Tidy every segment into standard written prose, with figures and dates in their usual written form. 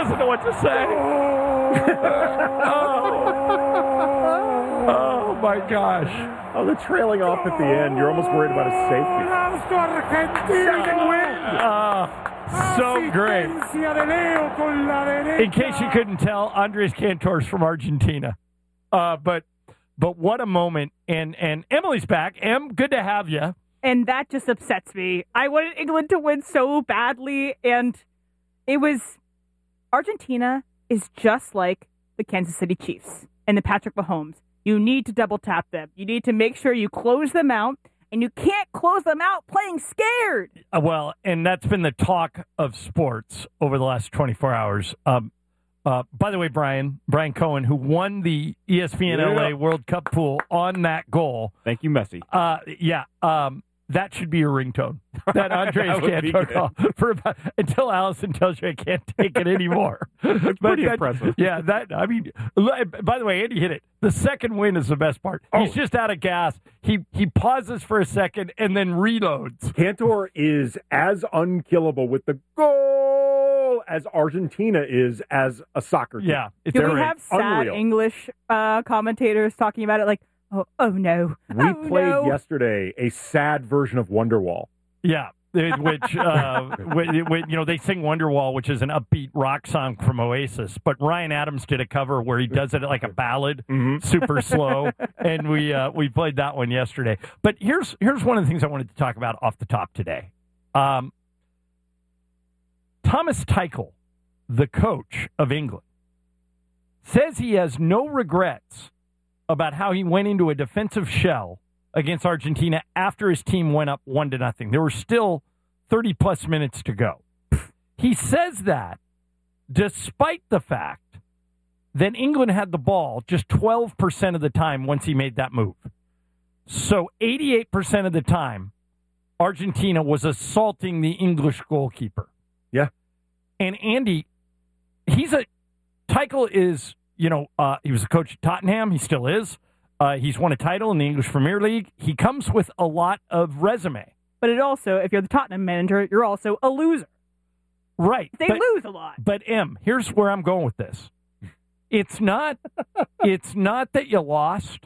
doesn't know what to say. Oh, my gosh. Oh, the trailing off at the end. You're almost worried about his safety. Second win. So great. In case you couldn't tell, Andres Cantor's from Argentina. But what a moment. And Emily's back. Em, good to have you. And that just upsets me. I wanted England to win so badly, and it was Argentina is just like the Kansas City Chiefs and the Patrick Mahomes. You need to double tap them. You need to make sure you close them out, and you can't close them out playing scared. Well, and that's been the talk of sports over the last 24 hours. By the way, Brian Cohen, who won the ESPN LA World Cup pool on that goal. Thank you, Messi. That should be your ringtone. That Andres Cantor call until Allison tells you I can't take it anymore. It's pretty impressive. Yeah, by the way, Andy hit it. The second win is the best part. He's just out of gas. He pauses for a second and then reloads. Cantor is as unkillable with the goal as Argentina is as a soccer team. Yeah, do we have sad English commentators talking about it like, Oh no! We played yesterday a sad version of Wonderwall. Yeah, which they sing Wonderwall, which is an upbeat rock song from Oasis. But Ryan Adams did a cover where he does it like a ballad, super slow, and we played that one yesterday. But here's one of the things I wanted to talk about off the top today. Thomas Tuchel, the coach of England, says he has no regrets about how he went into a defensive shell against Argentina after his team went up 1-0. There were still 30-plus minutes to go. He says that despite the fact that England had the ball just 12% of the time once he made that move. So 88% of the time, Argentina was assaulting the English goalkeeper. Yeah. And Andy, Tuchel is... he was a coach at Tottenham. He still is. He's won a title in the English Premier League. He comes with a lot of resume. But it also, if you're the Tottenham manager, you're also a loser. Right. They lose a lot. But, here's where I'm going with this. It's not that you lost.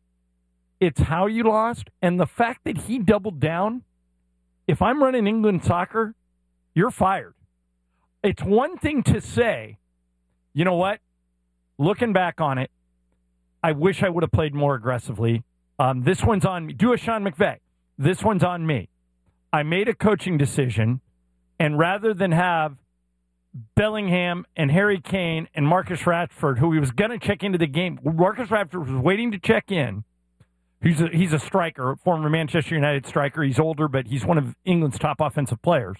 It's how you lost. And the fact that he doubled down, if I'm running England soccer, you're fired. It's one thing to say, you know what? Looking back on it, I wish I would have played more aggressively. This one's on me. Do a Sean McVay. This one's on me. I made a coaching decision, and rather than have Bellingham and Harry Kane and Marcus Rashford, who he was going to check into the game, Marcus Rashford was waiting to check in. He's a striker, former Manchester United striker. He's older, but he's one of England's top offensive players.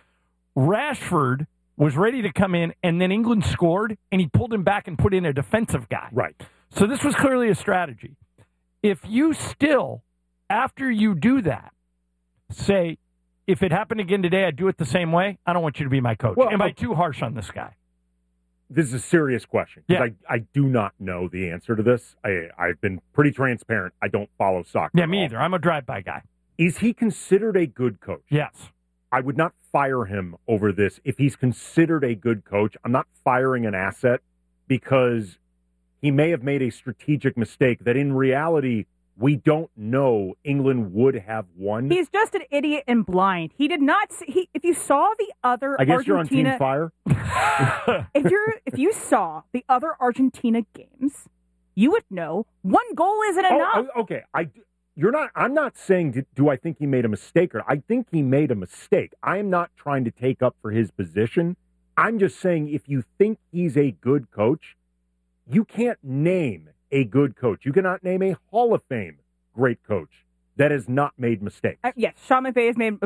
Rashford was ready to come in, and then England scored, and he pulled him back and put in a defensive guy. Right. So this was clearly a strategy. If you still, after you do that, say, if it happened again today, I'd do it the same way, I don't want you to be my coach. Am I too harsh on this guy? This is a serious question. Yeah. I do not know the answer to this. I've been pretty transparent. I don't follow soccer. Yeah, me either. I'm a drive-by guy. Is he considered a good coach? Yes. I would not fire him over this. If he's considered a good coach, I'm not firing an asset because he may have made a strategic mistake that in reality, we don't know England would have won. He's just an idiot and blind. He did not see, if you saw the other I guess Argentina, you're on Team Fire. if you saw the other Argentina games, you would know one goal isn't enough. Okay. I'm not saying, do I think he made a mistake or I think he made a mistake. I am not trying to take up for his position. I'm just saying if you think he's a good coach, you can't name a good coach. You cannot name a Hall of Fame great coach that has not made mistakes. Yes, Sean McVay has made